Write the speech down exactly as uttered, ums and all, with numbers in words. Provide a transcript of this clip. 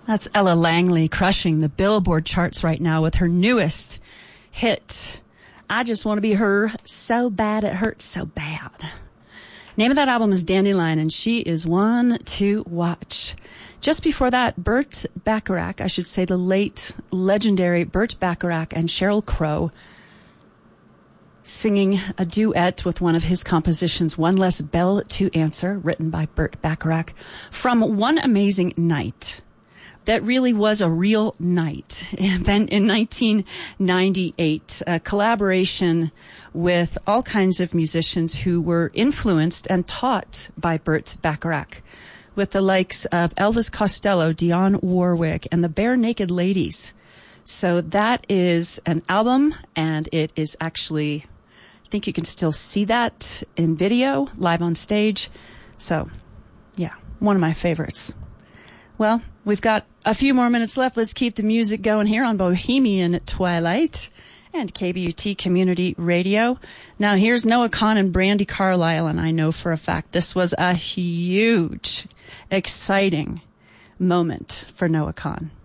That's Ella Langley crushing the Billboard charts right now with her newest hit, I Just Want to Be Her, So Bad It Hurts So Bad. Name of that album is Dandelion, and she is one to watch. Just before that, Burt Bacharach, I should say the late legendary Burt Bacharach and Sheryl Crow, singing a duet with one of his compositions, One Less Bell to Answer, written by Burt Bacharach, from One Amazing Night. That really was a real night. And then in nineteen ninety-eight, a collaboration with all kinds of musicians who were influenced and taught by Burt Bacharach, with the likes of Elvis Costello, Dionne Warwick, and the Bare Naked Ladies. So that is an album, and it is actually, I think you can still see that in video, live on stage. So, yeah, one of my favorites. Well, we've got a few more minutes left. Let's keep the music going here on Bohemian Twilight and K B U T Community Radio. Now, here's Noah Kahan and Brandi Carlile, and I know for a fact this was a huge, exciting moment for Noah Kahan.